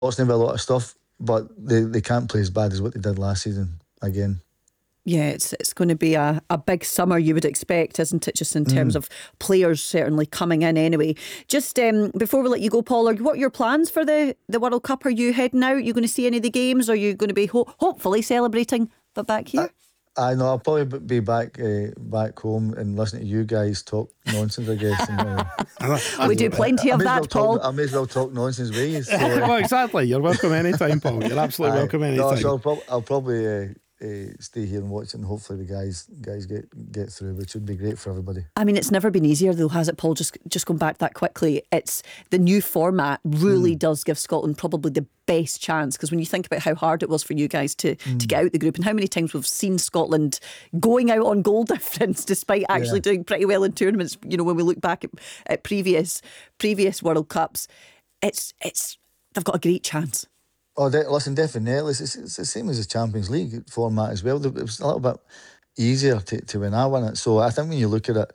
Watching a lot of stuff, but they can't play as bad as what they did last season again. Yeah, it's going to be a big summer, you would expect, isn't it? Just in terms of players certainly coming in anyway. Just before we let you go, Paul, what are your plans for the World Cup? Are you heading out? Are you going to see any of the games? Or are you going to be hopefully celebrating, but back here? I know I'll probably be back home and listening to you guys talk nonsense, I guess. We do plenty of that, Paul. I may as well talk nonsense with you. So. Well, exactly. You're welcome anytime, Paul. You're absolutely welcome anytime. No, so I'll probably stay here and watch it, and hopefully the guys get through, which would be great for everybody. I mean, it's never been easier though, has it, Paul? Just going back that quickly, it's the new format really does give Scotland probably the best chance, because when you think about how hard it was for you guys to get out the group, and how many times we've seen Scotland going out on goal difference despite actually doing pretty well in tournaments, you know, when we look back at previous World Cups, it's they've got a great chance. Oh, listen, definitely. It's the same as the Champions League format as well. It was a little bit easier to win. I win it. So I think when you look at it,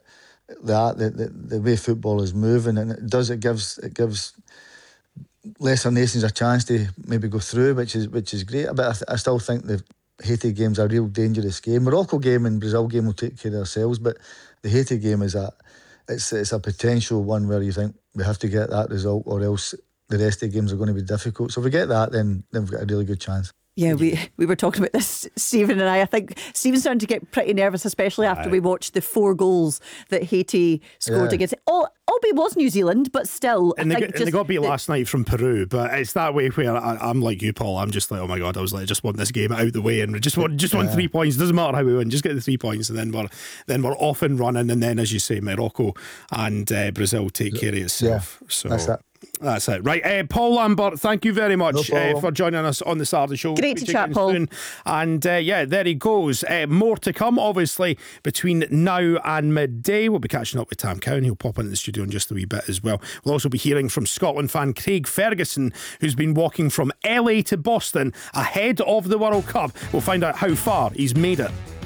the way football is moving, and it gives lesser nations a chance to maybe go through, which is great. But I still think the Haiti game's a real dangerous game. Morocco game and Brazil game will take care of themselves, but the Haiti game is it's a potential one where you think we have to get that result, or else the rest of the games are going to be difficult. So if we get that, then we've got a really good chance. Yeah, we were talking about this, Stephen and I. I think Stephen's starting to get pretty nervous, especially after we watched the 4 goals that Haiti scored against. Albeit was New Zealand, but still. And they got beat last night from Peru, but it's that way where I'm like you, Paul. I'm just like, oh my God, I was like, I just want this game out the way, and just want 3 points. Doesn't matter how we win, just get the 3 points, and then we're off and running. And then, as you say, Morocco and Brazil take care of itself. Yeah, so that's it. Right, Paul Lambert, thank you very much for joining us on the Saturday show. Great to chat, Paul. Soon. And there he goes. More to come, obviously, between now and midday. We'll be catching up with Tam Cowan. He'll pop into the studio in just a wee bit as well. We'll also be hearing from Scotland fan Craig Ferguson, who's been walking from LA to Boston ahead of the World Cup. We'll find out how far he's made it.